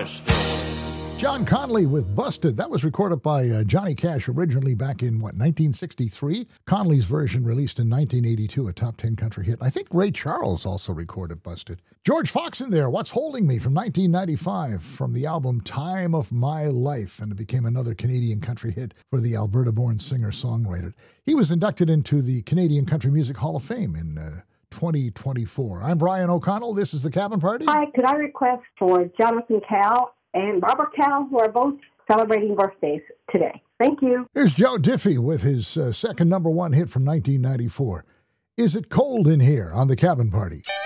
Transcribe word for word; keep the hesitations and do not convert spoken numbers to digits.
John Conley with Busted. That was recorded by uh, Johnny Cash originally back in, what, nineteen sixty-three? Conley's version released in nineteen eighty-two, a top ten country hit. I think Ray Charles also recorded Busted. George Fox in there, What's Holding Me, from nineteen ninety-five, from the album Time of My Life, and it became another Canadian country hit for the Alberta-born singer-songwriter. He was inducted into the Canadian Country Music Hall of Fame in uh, twenty twenty-four. I'm Brian O'Connell. This is The Cabin Party. Hi, could I request for Jonathan Cowell and Robert Cowell, who are both celebrating birthdays today? Thank you. Here's Joe Diffie with his uh, second number one hit from nineteen ninety-four. Is It Cold in Here on The Cabin Party?